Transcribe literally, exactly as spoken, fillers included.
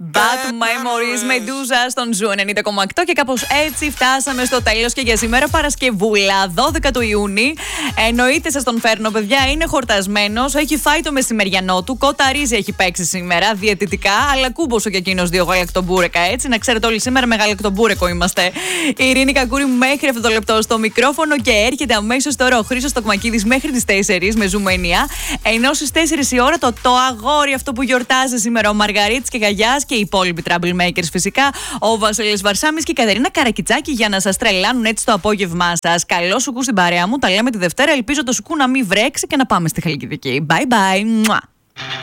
Bad Memories με Ντούζα στον Ζου ενενήντα κόμμα οκτώ και κάπως έτσι φτάσαμε στο τέλος και για σήμερα. Παρασκευούλα, δώδεκα του Ιούνιου. Εννοείται σας τον φέρνω, παιδιά. Είναι χορτασμένος. Έχει φάει το μεσημεριανό του. Κότα ρύζι έχει παίξει σήμερα, διαιτητικά. Αλλά κούμποσο κι εκείνος δύο γαλακτομπούρεκα, έτσι. Να ξέρετε, όλοι σήμερα με γαλακτομπούρεκο είμαστε. Η Ειρήνη Κακούρη μέχρι αυτό το λεπτό στο μικρόφωνο και έρχεται αμέσως τώρα ο Χρήστος Τοκμακίδης μέχρι τις τέσσερις με Zoom εννιά. Ενώ στις τέσσερις η ώρα το, το αγόρι αυτό που γιορτάζει σήμερα, ο Μαργαρίτης και Γαγιάς και οι υπόλοιποι Troublemakers φυσικά, ο Βασίλης Βαρσάμις και η Κατερίνα Καρακιτσάκη για να σας τρελάνουν έτσι το απόγευμά σας. Καλό σουκού στην παρέα μου, τα λέμε τη Δευτέρα. Ελπίζω το σουκού να μην βρέξει και να πάμε στη Χαλκιδική. Bye bye.